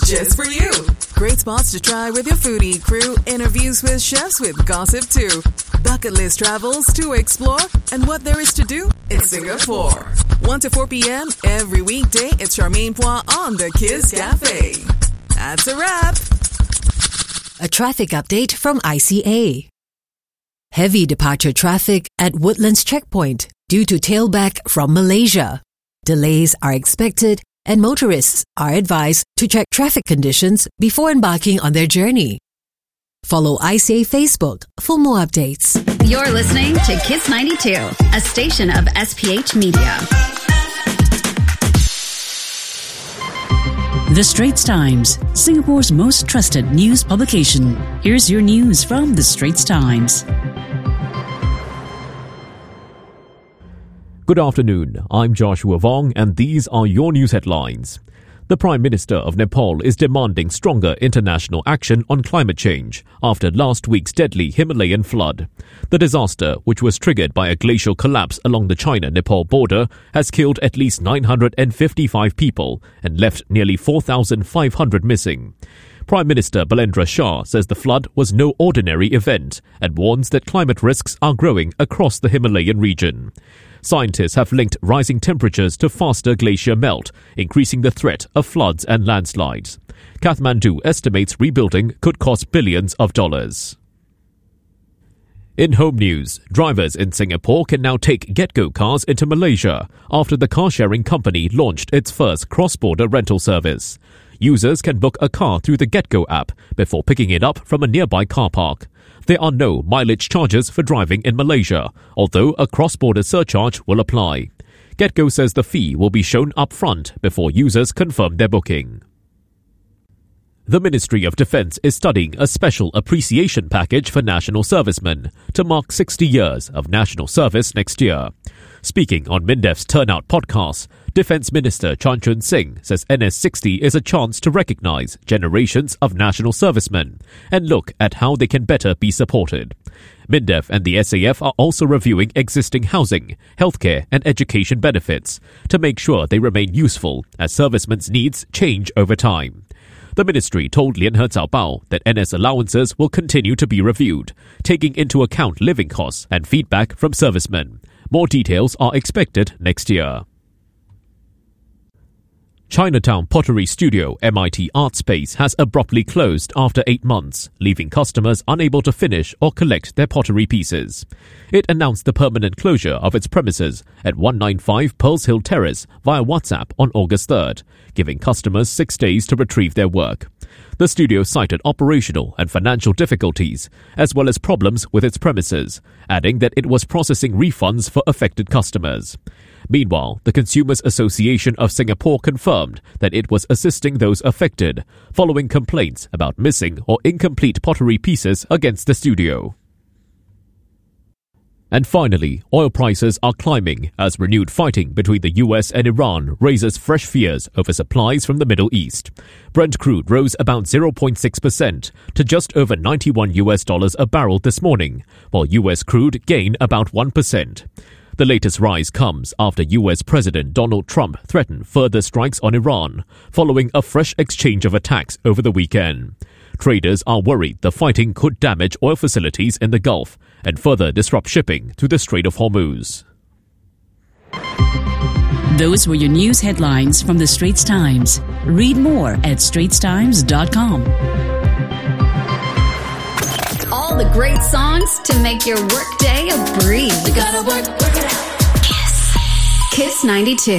just for you. Great spots to try with your foodie crew. Interviews with chefs with gossip too. Bucket list travels to explore. And what there is to do in Singapore. 1 to 4 p.m. every weekday. It's Charmaine Pois on the Kiss Cafe. That's a wrap. A traffic update from ICA. Heavy departure traffic at Woodlands Checkpoint due to tailback from Malaysia. Delays are expected and motorists are advised to check traffic conditions before embarking on their journey. Follow ICA Facebook for more updates. You're listening to Kiss 92, a station of SPH Media. The Straits Times, Singapore's most trusted news publication. Here's your news from The Straits Times. Good afternoon, I'm Joshua Vong and these are your news headlines. The Prime Minister of Nepal is demanding stronger international action on climate change after last week's deadly Himalayan flood. The disaster, which was triggered by a glacial collapse along the China-Nepal border, has killed at least 955 people and left nearly 4,500 missing. Prime Minister Balendra Shah says the flood was no ordinary event and warns that climate risks are growing across the Himalayan region. Scientists have linked rising temperatures to faster glacier melt, increasing the threat of floods and landslides. Kathmandu estimates rebuilding could cost billions of dollars. In home news, drivers in Singapore can now take GetGo cars into Malaysia after the car-sharing company launched its first cross-border rental service. Users can book a car through the GetGo app before picking it up from a nearby car park. There are no mileage charges for driving in Malaysia, although a cross-border surcharge will apply. GetGo says the fee will be shown up front before users confirm their booking. The Ministry of Defence is studying a special appreciation package for national servicemen to mark 60 years of national service next year. Speaking on MINDEF's Turnout podcast, Defence Minister Chan Chun Sing says NS60 is a chance to recognise generations of national servicemen and look at how they can better be supported. MINDEF and the SAF are also reviewing existing housing, healthcare and education benefits to make sure they remain useful as servicemen's needs change over time. The ministry told Lianhe Zaobao that NS allowances will continue to be reviewed, taking into account living costs and feedback from servicemen. More details are expected next year. Chinatown Pottery Studio, MIT Art Space, has abruptly closed after 8 months, leaving customers unable to finish or collect their pottery pieces. It announced the permanent closure of its premises at 195 Pearls Hill Terrace via WhatsApp on August 3rd, giving customers 6 days to retrieve their work. The studio cited operational and financial difficulties, as well as problems with its premises, adding that it was processing refunds for affected customers. Meanwhile, the Consumers Association of Singapore confirmed that it was assisting those affected, following complaints about missing or incomplete pottery pieces against the studio. And finally, oil prices are climbing as renewed fighting between the US and Iran raises fresh fears over supplies from the Middle East. Brent crude rose about 0.6% to just over $91 a barrel this morning, while US crude gained about 1%. The latest rise comes after US President Donald Trump threatened further strikes on Iran, following a fresh exchange of attacks over the weekend. Traders are worried the fighting could damage oil facilities in the Gulf and further disrupt shipping through the Strait of Hormuz. Those were your news headlines from The Straits Times. Read more at straitstimes.com. All the great songs to make your workday a breeze. We gotta work it out. Kiss 92.